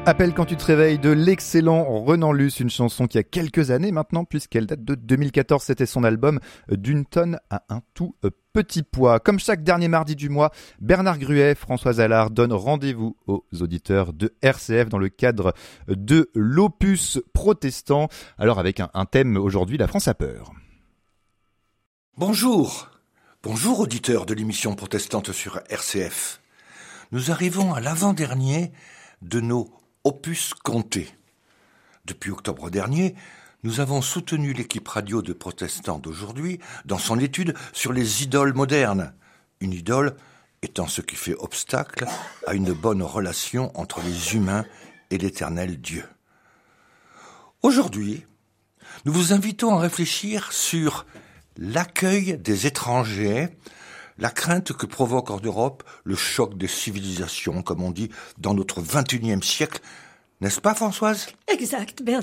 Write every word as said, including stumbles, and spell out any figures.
Appelle quand tu te réveilles de l'excellent Renan Luce, une chanson qui a quelques années maintenant puisqu'elle date de deux mille quatorze, c'était son album D'une tonne à un tout petit pois. Comme chaque dernier mardi du mois, Bernard Gruet, Françoise Allard donnent rendez-vous aux auditeurs de R C F dans le cadre de l'Opus Protestant. Alors avec un, un thème aujourd'hui, la France a peur. Bonjour, bonjour auditeurs de l'émission protestante sur R C F. Nous arrivons à l'avant-dernier de nos opus comptés. Depuis octobre dernier, nous avons soutenu l'équipe radio de Protestants d'aujourd'hui dans son étude sur les idoles modernes. Une idole étant ce qui fait obstacle à une bonne relation entre les humains et l'éternel Dieu. Aujourd'hui, nous vous invitons à réfléchir sur l'accueil des étrangers, la crainte que provoque en Europe le choc des civilisations, comme on dit, dans notre vingt et unième siècle. N'est-ce pas, Françoise ? Exact, Bernard.